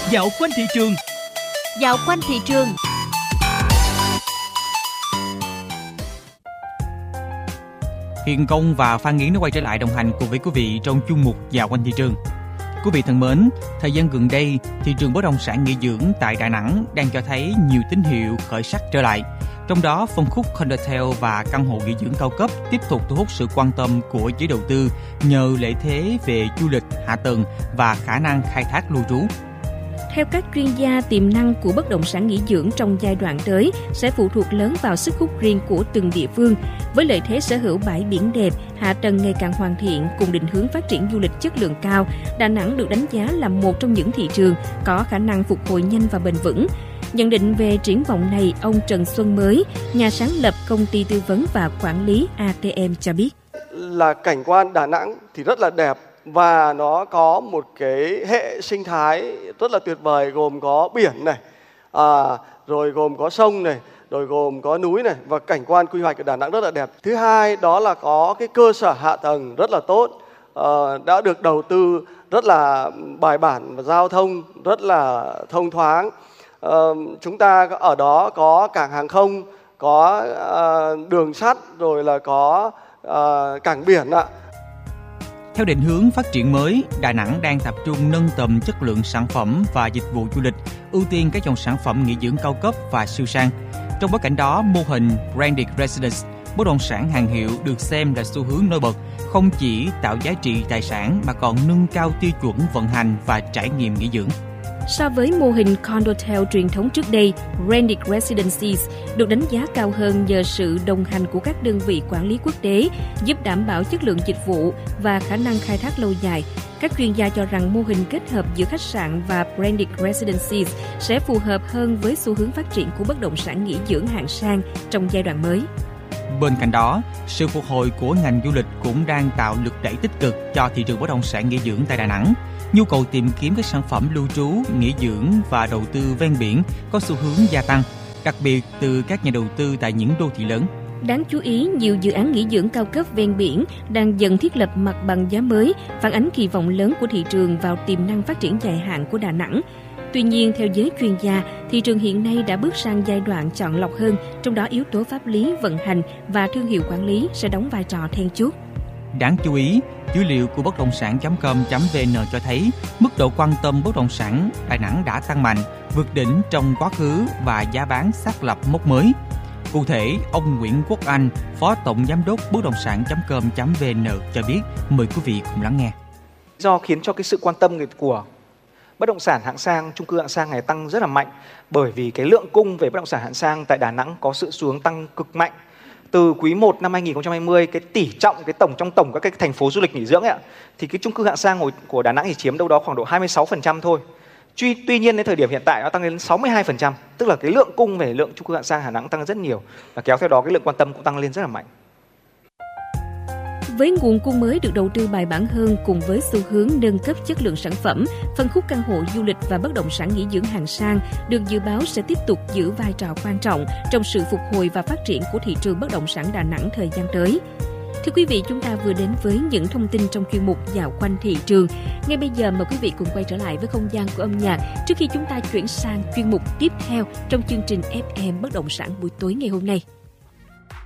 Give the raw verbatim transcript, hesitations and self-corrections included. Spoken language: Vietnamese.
Dạo quanh thị trường. Dạo quanh thị trường. Hiền Công và Phan Nghiến đã quay trở lại đồng hành cùng với quý vị trong chuyên mục Dạo quanh thị trường. Quý vị thân mến, thời gian gần đây, thị trường bất động sản nghỉ dưỡng tại Đà Nẵng đang cho thấy nhiều tín hiệu khởi sắc trở lại. Trong đó, phân khúc Condotel và căn hộ nghỉ dưỡng cao cấp tiếp tục thu hút sự quan tâm của giới đầu tư nhờ lợi thế về du lịch, hạ tầng và khả năng khai thác lưu trú. Theo các chuyên gia, tiềm năng của bất động sản nghỉ dưỡng trong giai đoạn tới sẽ phụ thuộc lớn vào sức hút riêng của từng địa phương. Với lợi thế sở hữu bãi biển đẹp, hạ tầng ngày càng hoàn thiện cùng định hướng phát triển du lịch chất lượng cao, Đà Nẵng được đánh giá là một trong những thị trường có khả năng phục hồi nhanh và bền vững. Nhận định về triển vọng này, ông Trần Xuân Mới, nhà sáng lập công ty tư vấn và quản lý a tê em cho biết. Là cảnh quan Đà Nẵng thì rất là đẹp. Và nó có một cái hệ sinh thái rất là tuyệt vời, gồm có biển này, à, rồi gồm có sông này, rồi gồm có núi này, và cảnh quan quy hoạch của Đà Nẵng rất là đẹp. Thứ hai đó là có cái cơ sở hạ tầng rất là tốt, à, đã được đầu tư rất là bài bản và giao thông rất là thông thoáng. À, chúng ta ở đó có cảng hàng không, có à, đường sắt, rồi là có à, cảng biển ạ. Theo định hướng phát triển mới, Đà Nẵng đang tập trung nâng tầm chất lượng sản phẩm và dịch vụ du lịch, ưu tiên các dòng sản phẩm nghỉ dưỡng cao cấp và siêu sang. Trong bối cảnh đó, mô hình Branded Residence, bất động sản hàng hiệu được xem là xu hướng nổi bật, không chỉ tạo giá trị tài sản mà còn nâng cao tiêu chuẩn vận hành và trải nghiệm nghỉ dưỡng. So với mô hình Condotel truyền thống trước đây, Branded Residences được đánh giá cao hơn nhờ sự đồng hành của các đơn vị quản lý quốc tế, giúp đảm bảo chất lượng dịch vụ và khả năng khai thác lâu dài. Các chuyên gia cho rằng mô hình kết hợp giữa khách sạn và Branded Residences sẽ phù hợp hơn với xu hướng phát triển của bất động sản nghỉ dưỡng hạng sang trong giai đoạn mới. Bên cạnh đó, sự phục hồi của ngành du lịch cũng đang tạo lực đẩy tích cực cho thị trường bất động sản nghỉ dưỡng tại Đà Nẵng. Nhu cầu tìm kiếm các sản phẩm lưu trú, nghỉ dưỡng và đầu tư ven biển có xu hướng gia tăng, đặc biệt từ các nhà đầu tư tại những đô thị lớn. Đáng chú ý, nhiều dự án nghỉ dưỡng cao cấp ven biển đang dần thiết lập mặt bằng giá mới, phản ánh kỳ vọng lớn của thị trường vào tiềm năng phát triển dài hạn của Đà Nẵng. Tuy nhiên, theo giới chuyên gia, thị trường hiện nay đã bước sang giai đoạn chọn lọc hơn, trong đó yếu tố pháp lý, vận hành và thương hiệu quản lý sẽ đóng vai trò then chốt. Đáng chú ý, dữ liệu của bất động sản chấm com chấm vê en cho thấy mức độ quan tâm bất động sản Đà Nẵng đã tăng mạnh, vượt đỉnh trong quá khứ và giá bán xác lập mốc mới. Cụ thể, ông Nguyễn Quốc Anh, Phó Tổng Giám đốc bất động sản chấm com chấm vê en cho biết, mời quý vị cùng lắng nghe. Do khiến cho cái sự quan tâm của bất động sản hạng sang, chung cư hạng sang này tăng rất là mạnh, bởi vì cái lượng cung về bất động sản hạng sang tại Đà Nẵng có sự xu hướng tăng cực mạnh. Từ quý một năm hai nghìn không trăm hai mươi, cái tỷ trọng cái tổng trong tổng các cái thành phố du lịch nghỉ dưỡng ấy ạ, thì cái chung cư hạng sang của Đà Nẵng thì chiếm đâu đó khoảng độ hai mươi sáu phần trăm thôi. Tuy, tuy nhiên đến thời điểm hiện tại nó tăng lên sáu mươi hai phần trăm, tức là cái lượng cung về lượng chung cư hạng sang Đà Nẵng tăng rất nhiều, và kéo theo đó cái lượng quan tâm cũng tăng lên rất là mạnh. Với nguồn cung mới được đầu tư bài bản hơn cùng với xu hướng nâng cấp chất lượng sản phẩm, phân khúc căn hộ du lịch và bất động sản nghỉ dưỡng hạng sang được dự báo sẽ tiếp tục giữ vai trò quan trọng trong sự phục hồi và phát triển của thị trường bất động sản Đà Nẵng thời gian tới. Thưa quý vị, chúng ta vừa đến với những thông tin trong chuyên mục Dạo quanh thị trường. Ngay bây giờ mời quý vị cùng quay trở lại với không gian của âm nhạc trước khi chúng ta chuyển sang chuyên mục tiếp theo trong chương trình ép em bất động sản buổi tối ngày hôm nay.